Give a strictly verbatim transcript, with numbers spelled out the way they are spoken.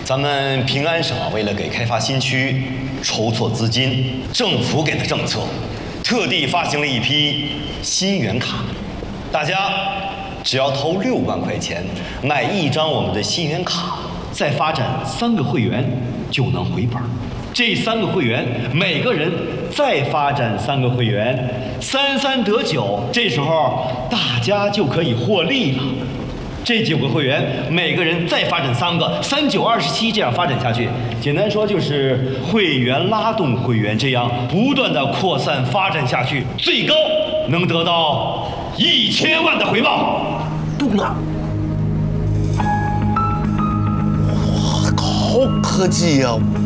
咱们平安省啊，为了给开发新区筹措资金，政府给的政策，特地发行了一批新源卡。大家只要投六万块钱买一张我们的新源卡，再发展三个会员就能回本。这三个会员每个人再发展三个会员，三三得九，这时候大家就可以获利了。这九个会员每个人再发展三个，三九二十七，这样发展下去。简单说就是会员拉动会员，这样不断的扩散发展下去，最高能得到一千万的回报。 对了，哇，好科技呀、啊！